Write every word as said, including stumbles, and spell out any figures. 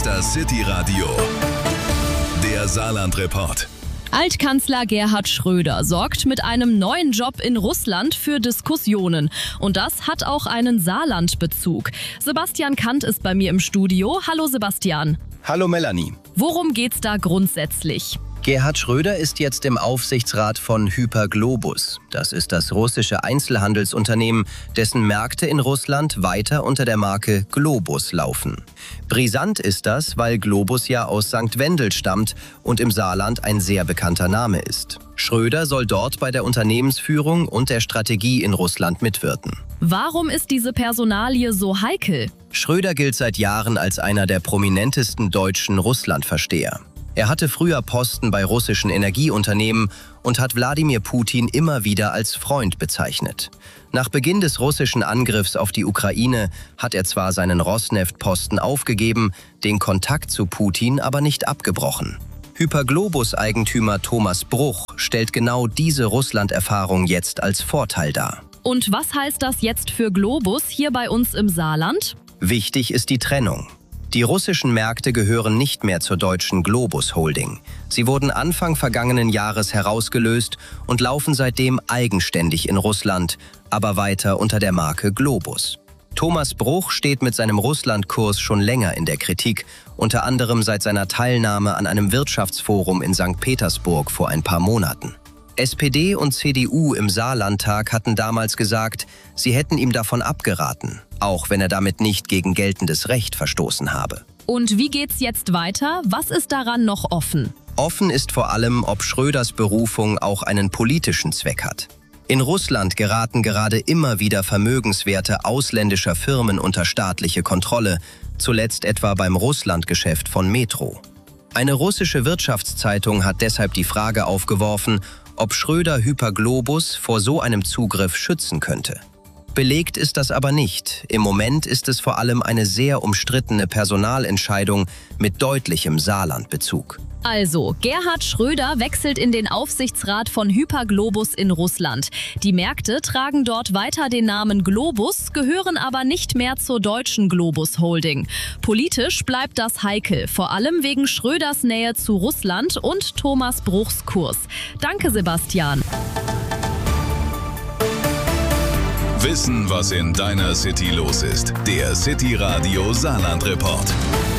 ist das City-Radio, der Saarland-Report. Altkanzler Gerhard Schröder sorgt mit einem neuen Job in Russland für Diskussionen. Und das hat auch einen Saarland-Bezug. Sebastian Kant ist bei mir im Studio. Hallo Sebastian. Hallo Melanie. Worum geht's da grundsätzlich? Gerhard Schröder ist jetzt im Aufsichtsrat von Hyperglobus. Das ist das russische Einzelhandelsunternehmen, dessen Märkte in Russland weiter unter der Marke Globus laufen. Brisant ist das, weil Globus ja aus Sankt Wendel stammt und im Saarland ein sehr bekannter Name ist. Schröder soll dort bei der Unternehmensführung und der Strategie in Russland mitwirken. Warum ist diese Personalie so heikel? Schröder gilt seit Jahren als einer der prominentesten deutschen Russlandversteher. Er hatte früher Posten bei russischen Energieunternehmen und hat Wladimir Putin immer wieder als Freund bezeichnet. Nach Beginn des russischen Angriffs auf die Ukraine hat er zwar seinen Rosneft-Posten aufgegeben, den Kontakt zu Putin aber nicht abgebrochen. Hyperglobus-Eigentümer Thomas Bruch stellt genau diese Russland-Erfahrung jetzt als Vorteil dar. Und was heißt das jetzt für Globus hier bei uns im Saarland? Wichtig ist die Trennung. Die russischen Märkte gehören nicht mehr zur deutschen Globus Holding. Sie wurden Anfang vergangenen Jahres herausgelöst und laufen seitdem eigenständig in Russland, aber weiter unter der Marke Globus. Thomas Bruch steht mit seinem Russlandkurs schon länger in der Kritik, unter anderem seit seiner Teilnahme an einem Wirtschaftsforum in Sankt Petersburg vor ein paar Monaten. S P D und C D U im Saarlandtag hatten damals gesagt, sie hätten ihm davon abgeraten, auch wenn er damit nicht gegen geltendes Recht verstoßen habe. Und wie geht's jetzt weiter? Was ist daran noch offen? Offen ist vor allem, ob Schröders Berufung auch einen politischen Zweck hat. In Russland geraten gerade immer wieder Vermögenswerte ausländischer Firmen unter staatliche Kontrolle, zuletzt etwa beim Russlandgeschäft von Metro. Eine russische Wirtschaftszeitung hat deshalb die Frage aufgeworfen, ob Schröder Hyperglobus vor so einem Zugriff schützen könnte. Belegt ist das aber nicht. Im Moment ist es vor allem eine sehr umstrittene Personalentscheidung mit deutlichem Saarlandbezug. Also, Gerhard Schröder wechselt in den Aufsichtsrat von Hyperglobus in Russland. Die Märkte tragen dort weiter den Namen Globus, gehören aber nicht mehr zur deutschen Globus Holding. Politisch bleibt das heikel, vor allem wegen Schröders Nähe zu Russland und Thomas Bruchs Kurs. Danke, Sebastian. Wissen, was in deiner City los ist. Der City-Radio Saarland-Report.